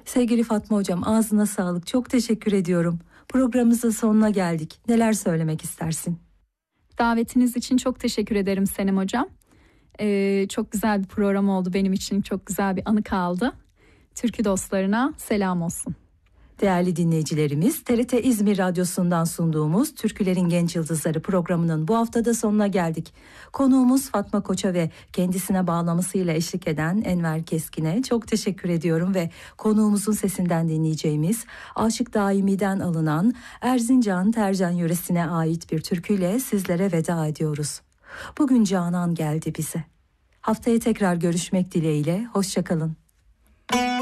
Sevgili Fatma Hocam, ağzına sağlık. Çok teşekkür ediyorum. Programımızın sonuna geldik. Neler söylemek istersin? Davetiniz için çok teşekkür ederim Senem Hocam. Çok güzel bir program oldu benim için. Çok güzel bir anı kaldı. Türkü dostlarına selam olsun. Değerli dinleyicilerimiz, TRT İzmir Radyosu'ndan sunduğumuz Türkülerin Genç Yıldızları programının bu haftada sonuna geldik. Konuğumuz Fatma Koç'a ve kendisine bağlamasıyla eşlik eden Enver Keskin'e çok teşekkür ediyorum ve konuğumuzun sesinden dinleyeceğimiz Aşık Daimi'den alınan Erzincan Tercan yöresine ait bir türküyle sizlere veda ediyoruz. Bugün Canan geldi bize. Haftaya tekrar görüşmek dileğiyle, hoşça kalın.